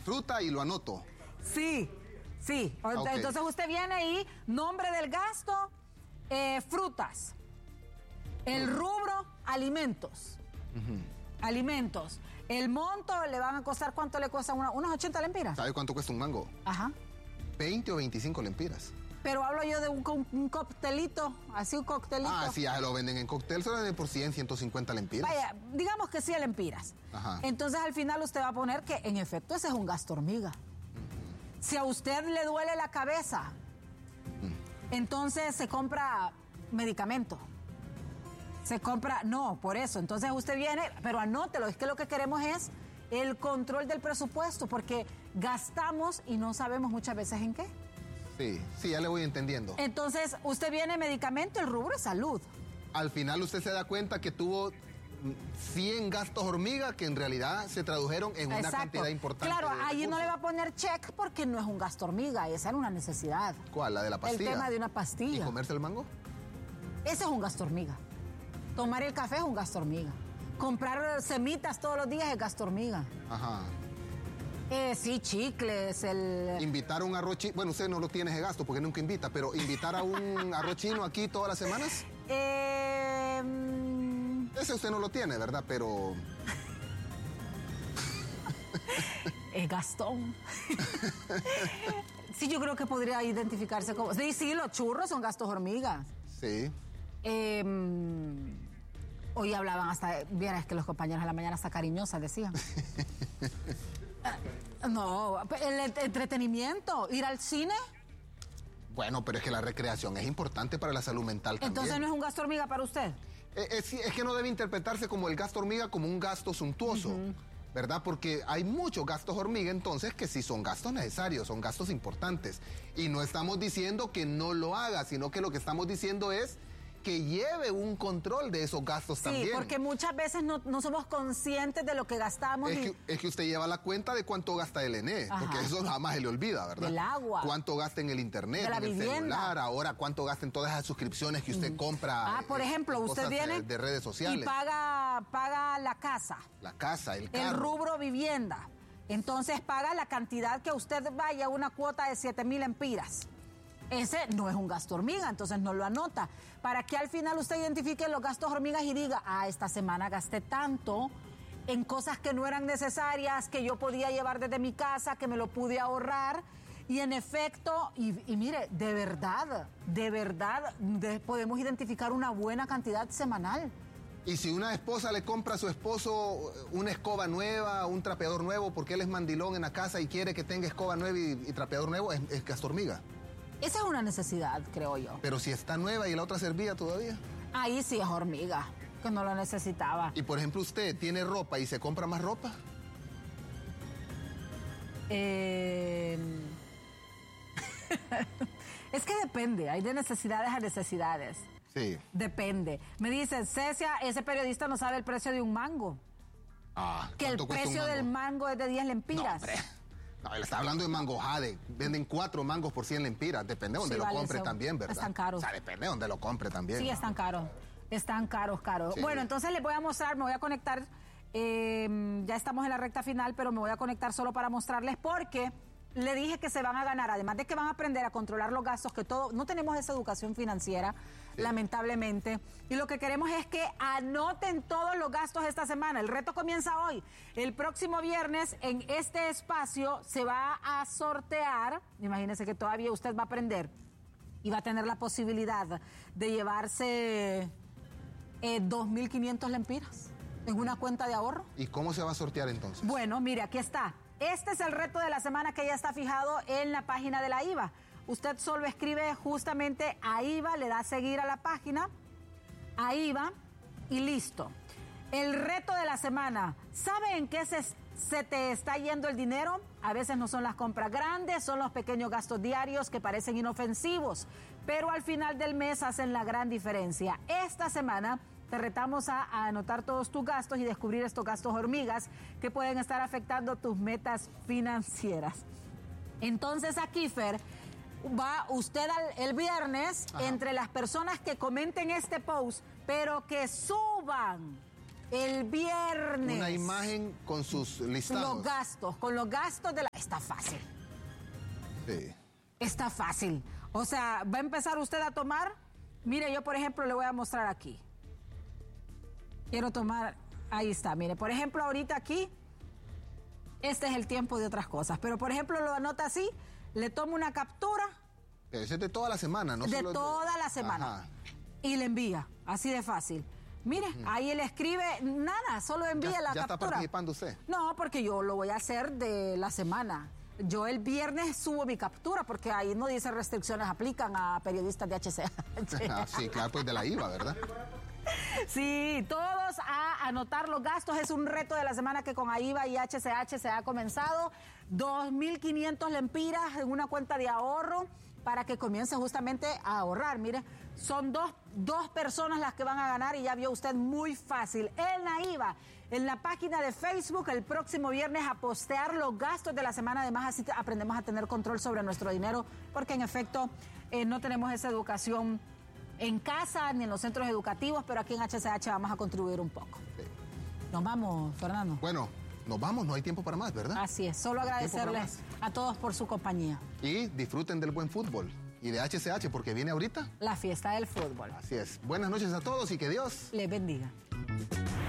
fruta y lo anoto. Sí. Okay. Entonces usted viene ahí, nombre del gasto, frutas. El rubro, alimentos. Alimentos. El monto le van a costar, ¿cuánto le cuesta? Unos 80 lempiras. ¿Sabe cuánto cuesta un mango? Ajá. 20 o 25 lempiras. Pero hablo yo de un coctelito, así un coctelito. Ah, sí, ya lo venden en cóctel, se lo venden por 100, 150 lempiras. Vaya, digamos que 100 lempiras. Ajá. Entonces al final usted va a poner que en efecto ese es un gasto hormiga. Si a usted le duele la cabeza, entonces se compra medicamento. Por eso. Entonces usted viene, pero anótelo, es que lo que queremos es el control del presupuesto, porque gastamos y no sabemos muchas veces en qué. Sí, ya le voy entendiendo. Entonces, usted viene medicamento, el rubro es salud. Al final usted se da cuenta que tuvo 100 gastos hormiga que en realidad se tradujeron en una cantidad importante. Claro, ahí no le va a poner check porque no es un gasto hormiga, esa era una necesidad. ¿Cuál? ¿La de la pastilla? El tema de una pastilla. ¿Y comerse el mango? Ese es un gasto hormiga. Tomar el café es un gasto hormiga. Comprar semitas todos los días es gasto hormiga. Ajá. Sí, chicles, Invitar a un arroz chino, bueno, usted no lo tiene ese gasto porque nunca invita, pero invitar a un arroz chino aquí todas las semanas. Ese usted no lo tiene, ¿verdad? Pero... Es gastón. Sí, yo creo que podría identificarse como... Sí, los churros son gastos hormigas. Sí. Hoy hablaban hasta... Vieras que los compañeros a la mañana hasta cariñosas decían. No, el entretenimiento, ir al cine. Bueno, pero es que la recreación es importante para la salud mental también. Entonces no es un gasto hormiga para usted. Es que no debe interpretarse como el gasto hormiga como un gasto suntuoso, ¿verdad? Porque hay muchos gastos hormiga entonces que sí son gastos necesarios, son gastos importantes. Y no estamos diciendo que no lo haga, sino que lo que estamos diciendo es que lleve un control de esos gastos también. Sí, porque muchas veces no somos conscientes de lo que gastamos. Es que usted lleva la cuenta de cuánto gasta el ENE, porque eso jamás se le olvida, ¿verdad? Del agua. Cuánto gasta en el internet, en el celular, ahora cuánto gasta en todas esas suscripciones que usted compra. Por ejemplo, usted viene de redes sociales. Y paga la casa. La casa, el carro. El rubro vivienda. Entonces paga la cantidad que usted vaya, una cuota de 7,000 lempiras. Ese no es un gasto hormiga, entonces no lo anota. Para que al final usted identifique los gastos hormigas y diga, esta semana gasté tanto en cosas que no eran necesarias, que yo podía llevar desde mi casa, que me lo pude ahorrar. Y en efecto, y mire, de verdad, podemos identificar una buena cantidad semanal. Y si una esposa le compra a su esposo una escoba nueva, un trapeador nuevo, porque él es mandilón en la casa y quiere que tenga escoba nueva y trapeador nuevo, es gasto hormiga. Esa es una necesidad, creo yo. Pero si está nueva y la otra servía todavía. Ahí sí es hormiga, que no lo necesitaba. Y por ejemplo, usted tiene ropa y se compra más ropa. Es que depende, hay de necesidades a necesidades. Sí. Depende. Me dice, Cecia, ese periodista no sabe el precio de un mango. Que el precio del mango es de 10 lempiras. No, él está hablando de mango jade. Venden 4 mangos por 100 lempiras. Depende de donde lo compre también, ¿verdad? Están caros. O sea, depende de donde lo compre también. Sí, están caros. Están caros. Sí. Bueno, entonces les voy a mostrar, me voy a conectar. Ya estamos en la recta final, pero me voy a conectar solo para mostrarles porque le dije que se van a ganar, además de que van a aprender a controlar los gastos, que todo, no tenemos esa educación financiera, lamentablemente, y lo que queremos es que anoten todos los gastos esta semana. El reto comienza hoy. El próximo viernes en este espacio se va a sortear, imagínense que todavía usted va a aprender y va a tener la posibilidad de llevarse 2,500 lempiras en una cuenta de ahorro. ¿Y cómo se va a sortear entonces? Bueno, mire, aquí está. Este es el reto de la semana que ya está fijado en la página de la IVA. Usted solo escribe justamente a IVA, le da a seguir a la página, a IVA y listo. El reto de la semana, ¿sabe en qué se te está yendo el dinero? A veces no son las compras grandes, son los pequeños gastos diarios que parecen inofensivos, pero al final del mes hacen la gran diferencia. Esta semana te retamos a anotar todos tus gastos y descubrir estos gastos hormigas que pueden estar afectando tus metas financieras. Entonces aquí, Fer, va usted el viernes, entre las personas que comenten este post, pero que suban El viernes. Una imagen con sus listados. Los gastos, con los gastos de la... Está fácil. Sí. Está fácil. O sea, va a empezar usted a tomar. Mire, yo por ejemplo le voy a mostrar aquí. Quiero tomar, ahí está, mire, por ejemplo ahorita aquí, este es el tiempo de otras cosas. Pero por ejemplo lo anota así, le tomo una captura. Pero ese es de toda la semana, ¿no? De toda la semana. Ajá. Y le envía, así de fácil. Mire, ahí él escribe nada, solo envía la ¿Ya captura. está participando usted? No, porque yo lo voy a hacer de la semana. Yo el viernes subo mi captura porque ahí no dice restricciones aplican a periodistas de HCH. Sí, claro, pues de la IVA, ¿verdad? Sí, todos a anotar los gastos. Es un reto de la semana que con AIVA y HCH se ha comenzado. 2.500 lempiras en una cuenta de ahorro para que comience justamente a ahorrar. Mire, son dos personas las que van a ganar y ya vio usted muy fácil. En AIVA, en la página de Facebook, el próximo viernes a postear los gastos de la semana. Además, así aprendemos a tener control sobre nuestro dinero porque en efecto no tenemos esa educación en casa ni en los centros educativos, pero aquí en HCH vamos a contribuir un poco. Sí. Nos vamos, Fernando. Bueno, nos vamos, no hay tiempo para más, ¿verdad? Así es, solo agradecerles a todos por su compañía. Y disfruten del buen fútbol y de HCH porque viene ahorita la fiesta del fútbol. Así es. Buenas noches a todos y que Dios les bendiga.